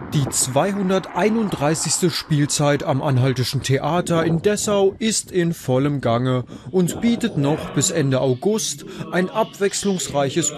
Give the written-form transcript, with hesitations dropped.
Die 231. Spielzeit am Anhaltischen Theater in Dessau ist in vollem Gange und bietet noch bis Ende August ein abwechslungsreiches